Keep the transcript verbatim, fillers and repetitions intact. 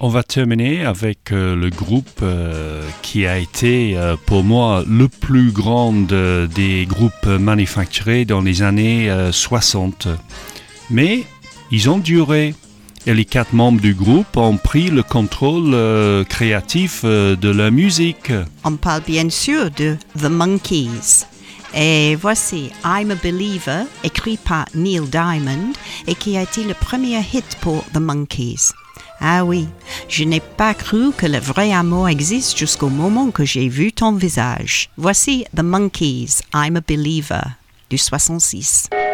On va terminer avec euh, le groupe euh, qui a été euh, pour moi le plus grand de, des groupes manufacturés dans les années euh, soixante. Mais ils ont duré et les quatre membres du groupe ont pris le contrôle euh, créatif euh, de la musique. On parle bien sûr de The Monkees. Et voici I'm a Believer, écrit par Neil Diamond et qui a été le premier hit pour The Monkees. Ah oui, je n'ai pas cru que le vrai amour existe jusqu'au moment que j'ai vu ton visage. Voici The Monkees, I'm a Believer, du soixante-six.